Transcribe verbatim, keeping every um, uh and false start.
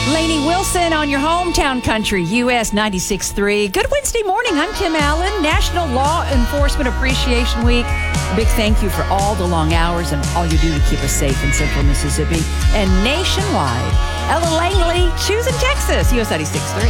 Lainey Wilson on your hometown country, U S ninety-six point three. Good Wednesday morning. I'm Kim Allen. National Law Enforcement Appreciation Week. A big thank you for all the long hours and all you do to keep us safe in central Mississippi and nationwide. Ella Langley, choosing Texas, U S ninety-six point three.